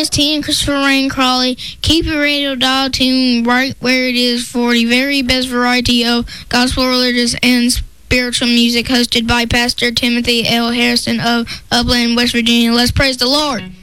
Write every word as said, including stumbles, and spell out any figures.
is T and Christopher Rain Crawley. Keep your radio dial tuned right where it is for the very best variety of gospel, religious, and spiritual music hosted by Pastor Timothy L. Harrison of Upland, West Virginia. Let's praise the Lord.